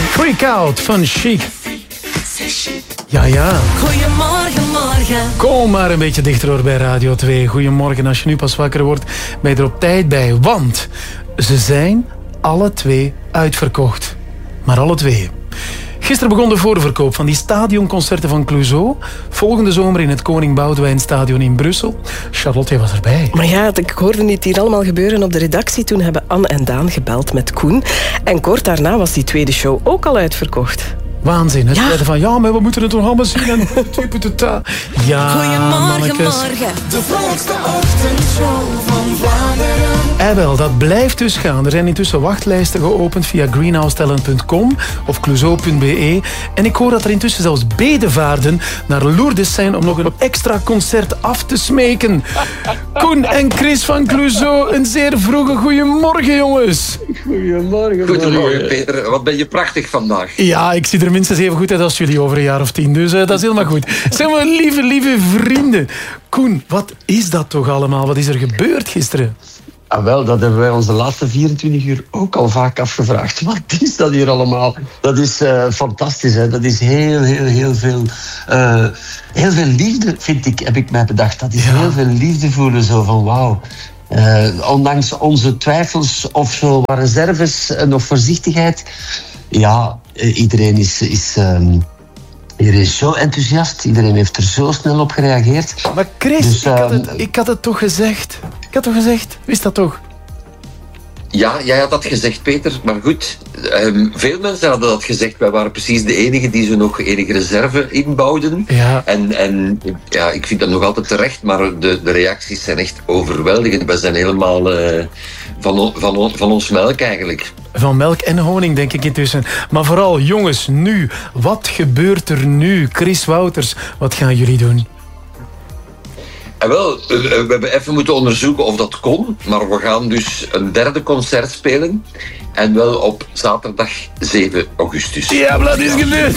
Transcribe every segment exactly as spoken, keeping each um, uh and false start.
Freak Out van Chic. Ja, ja. Goedemorgen, morgen. Kom maar een beetje dichter hoor bij Radio twee. Goedemorgen, als je nu pas wakker wordt, ben je er op tijd bij. Want ze zijn alle twee uitverkocht. Maar alle twee. Gisteren begon de voorverkoop van die stadionconcerten van Clouseau. Volgende zomer in het Koning Boudewijn Stadion in Brussel. Charlotte was erbij. Maar ja, ik hoorde dit hier allemaal gebeuren op de redactie. Toen hebben Anne en Daan gebeld met Koen. En kort daarna was die tweede show ook al uitverkocht. Waanzin. Het ja. zeiden van, ja, maar we moeten het toch allemaal zien. En ja, Goedemorgen, mannekes. morgen. De vrolijkste ochtendshow van Vlaanderen. En wel, dat blijft dus gaan. Er zijn intussen wachtlijsten geopend via greenhouse talent punt com of clouseau punt b e. En ik hoor dat er intussen zelfs bedevaarden naar Lourdes zijn om nog een extra concert af te smeken. Koen en Chris van Clouseau, een zeer vroege goeiemorgen, jongens. Goedemorgen. Goedemorgen, Peter. Wat ben je prachtig vandaag. Ja, ik zie er minstens even goed uit als jullie over een jaar of tien. Dus uh, dat is helemaal goed. Zeg maar, lieve, lieve vrienden. Koen, wat is dat toch allemaal? Wat is er gebeurd gisteren? Ah, wel, dat hebben wij ons de laatste vierentwintig uur ook al vaak afgevraagd. Wat is dat hier allemaal? Dat is uh, fantastisch, hè? Dat is heel, heel, heel veel... Uh, heel veel liefde, vind ik, heb ik mij bedacht. Dat is ja. heel veel liefde voelen, zo van wauw. Uh, ondanks onze twijfels of zo, wat reserves en of voorzichtigheid. Ja, uh, iedereen is... is um, Iedereen is zo enthousiast. Iedereen heeft er zo snel op gereageerd. Maar Chris, dus, uh, ik, had het, ik had het toch gezegd. Ik had toch gezegd? Wist dat toch? Ja, jij had dat gezegd, Peter. Maar goed, um, veel mensen hadden dat gezegd. Wij waren precies de enigen die zo nog enige reserve inbouwden. Ja. En, en ja, ik vind dat nog altijd terecht, maar de, de reacties zijn echt overweldigend. We zijn helemaal uh, van, van, van ons melk eigenlijk. Van melk en honing, denk ik intussen. Maar vooral, jongens, nu. Wat gebeurt er nu? Chris Wouters, wat gaan jullie doen? En wel, we hebben even moeten onderzoeken of dat kon. Maar we gaan dus een derde concert spelen. En wel op zaterdag zeven augustus. Ja, maar dat is gebeurd.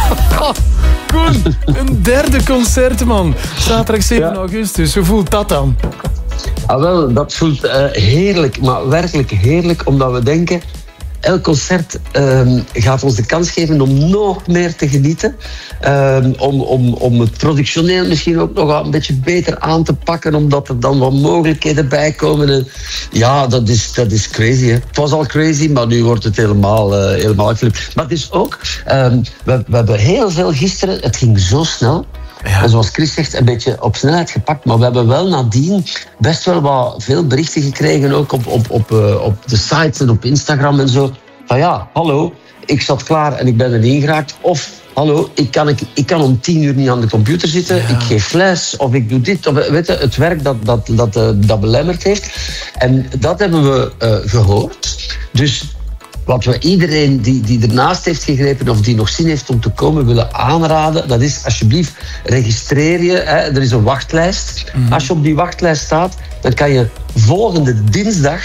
Koen, een derde concert, man. Zaterdag zeven Ja. augustus. Hoe voelt dat dan? Ah, wel, dat voelt uh, heerlijk, maar werkelijk heerlijk, omdat we denken... Elk concert um, gaat ons de kans geven om nog meer te genieten. Um, om, om, om het productioneel misschien ook nog een beetje beter aan te pakken, omdat er dan wat mogelijkheden bij komen. En ja, dat is, dat is crazy. Hè. Het was al crazy, maar nu wordt het helemaal, uh, helemaal uitgelicht. Maar het is ook, um, we, we hebben heel veel gisteren, het ging zo snel. Ja. En zoals Chris zegt, een beetje op snelheid gepakt. Maar we hebben wel nadien best wel wat veel berichten gekregen, ook op, op, op, uh, op de sites en op Instagram en zo. Van ja, hallo, ik zat klaar en ik ben erin geraakt. Of, hallo, ik kan, ik, ik kan om tien uur niet aan de computer zitten. Ja. Ik geef les, of ik doe dit. Of, weet je, het werk dat, dat, dat, uh, dat belemmerd heeft. En dat hebben we uh, gehoord. Dus... Wat we iedereen die, die ernaast heeft gegrepen of die nog zin heeft om te komen willen aanraden, dat is alsjeblieft registreer je. Hè. Er is een wachtlijst. Mm-hmm. Als je op die wachtlijst staat, dan kan je volgende dinsdag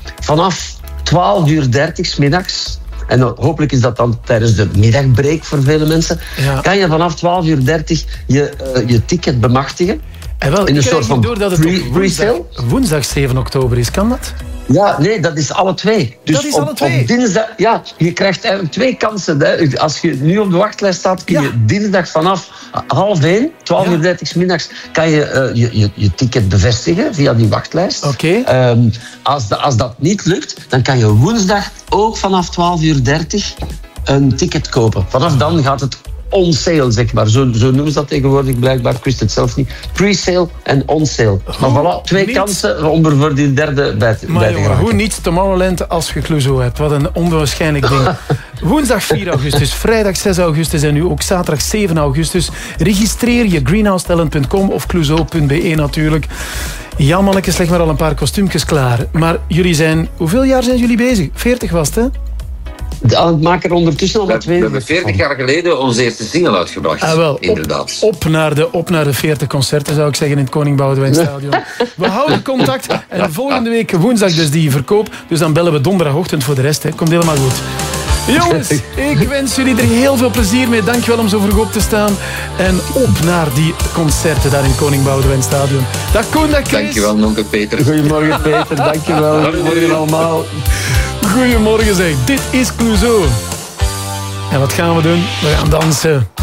vanaf twaalf uur dertig 's middags, en dan, hopelijk is dat dan tijdens de middagbreak voor vele mensen, ja. kan je vanaf twaalf uur dertig je, uh, je ticket bemachtigen. En wel, in een soort van door dat het pre- op woensdag, woensdag zeven oktober is. Kan dat? Ja, nee, dat is alle twee. Dus dat is op, alle twee? op dinsdag, ja, je krijgt eigenlijk twee kansen. Hè. Als je nu op de wachtlijst staat, kun je ja. dinsdag vanaf half één, twaalf uur dertig 's middags, kan je, uh, je, je je ticket bevestigen via die wachtlijst. Oké. Okay. Um, als, de, als dat niet lukt, dan kan je woensdag ook vanaf twaalf uur dertig een ticket kopen. Vanaf dan gaat het on-sale, zeg maar. Zo, zo noemen ze dat tegenwoordig blijkbaar. Ik wist het zelf niet. Pre-sale en on-sale. Maar voilà, twee niet. kansen om er voor die derde bij te, maar bij te jongen, geraken. hoe niet Tomorrowland als je Clouseau hebt? Wat een onwaarschijnlijk ding. Woensdag vier augustus, vrijdag zes augustus en nu ook zaterdag zeven augustus. Registreer je greenhouse talent punt com of clouseau punt b e natuurlijk. Ja, mannetjes, leg maar al een paar kostuumjes klaar. Maar jullie zijn... Hoeveel jaar zijn jullie bezig? veertig was het, hè? Aan het maken ondertussen al wat twee... We hebben veertig jaar geleden onze eerste single uitgebracht. Ah, wel, inderdaad. Op, op, naar de, op naar de veertig concerten, zou ik zeggen, in het Koning Boudewijn Stadion. We houden contact. En volgende week woensdag dus die verkoop. Dus dan bellen we donderdagochtend voor de rest. Hè. Komt helemaal goed. Jongens, ik wens jullie er heel veel plezier mee. Dankjewel om zo vroeg op te staan. En op naar die concerten daar in het Koning Boudewijn Stadion. Dag Koen, dag Chris. Dankjewel, onkel Peter. Goedemorgen Peter, dankjewel. Goedemorgen allemaal. Goedemorgen zeg, dit is Clouseau. En wat gaan we doen? We gaan dansen.